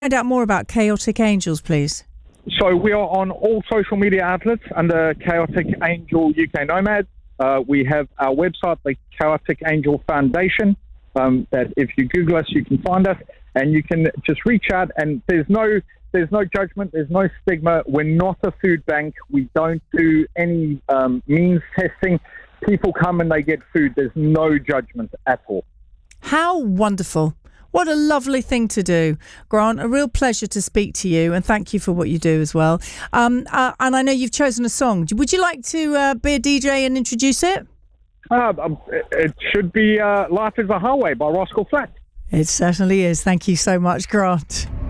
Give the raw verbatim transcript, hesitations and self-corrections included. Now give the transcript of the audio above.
Find out more about Chaotic Angels, please. So we are on all social media outlets under Chaotic Angel U K Nomads. Uh, we have our website, the Chaotic Angel Foundation, um, that if you Google us, you can find us, and you can just reach out. And there's no there's no judgment, there's no stigma. We're not a food bank. We don't do any um, means testing. People come and they get food. There's no judgment at all. How wonderful. What a lovely thing to do, Grant. A real pleasure to speak to you, and thank you for what you do as well. Um, uh, and I know you've chosen a song. Would you like to uh, be a D J and introduce it? Uh, um, it should be uh, Life is a Highway by Rascal Flatts. It certainly is. Thank you so much, Grant.